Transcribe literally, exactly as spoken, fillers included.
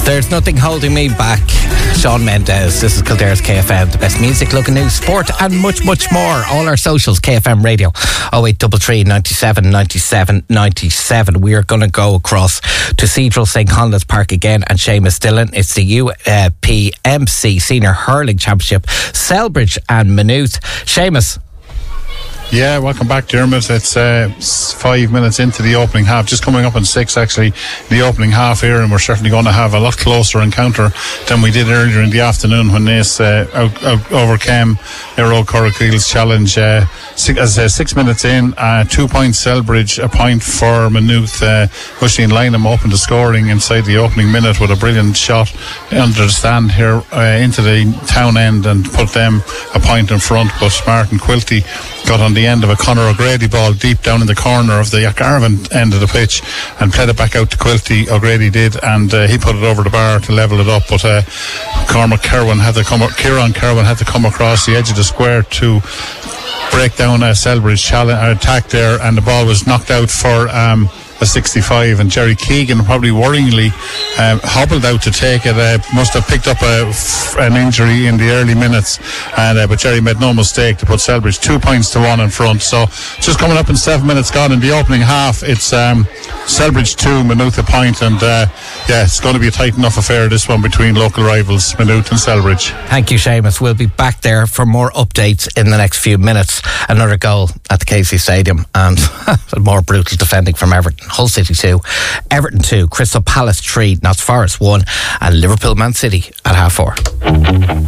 There's nothing holding me back. Shawn Mendes. This is Kildare's K F M. The best music, local news, sport, and much, much more. All our socials, K F M Radio. oh eight three three, ninety-seven, ninety-seven, ninety-seven. We are going to go across to Cedral St Conleth's Park again, and Seamus Dillon. It's the U P M C Senior Hurling Championship. Selbridge and Maynooth. Seamus. Yeah, welcome back, Dermot. It's uh, five minutes into the opening half, just coming up on six actually, the opening half here, and we're certainly going to have a lot closer encounter than we did earlier in the afternoon when Naas uh, out, out overcame Earl Corrickreel's challenge. Uh, six, as I say, six minutes in, uh, two points Selbridge, a point for Maynooth. Uh, Oisín Lynham opened the scoring inside the opening minute with a brilliant shot under the stand here uh, into the town end and put them a point in front, but Martin Quilty got on the end of a Conor O'Grady ball deep down in the corner of the Garvan end of the pitch and played it back out to Quilty. O'Grady did, and uh, he put it over the bar to level it up, but uh, Cormac Kerwin had to come Kieran Kerwin had to come across the edge of the square to break down a Selbridge challenge uh, attack there, and the ball was knocked out for um, a sixty-five, and Jerry Keegan probably worryingly um, hobbled out to take it. Uh, must have picked up a, an injury in the early minutes, and uh, but Jerry made no mistake to put Selbridge two points to one in front. So just coming up in seven minutes gone in the opening half, it's um, Selbridge two, Maynooth a point, and uh, yeah, it's going to be a tight enough affair, this one, between local rivals Maynooth and Selbridge. Thank you, Seamus. We'll be back there for more updates in the next few minutes. Another goal at the K C Stadium, and more brutal defending from Everton. Hull City two, Everton two, Crystal Palace three, Notts Forest one, and Liverpool Man City at half four.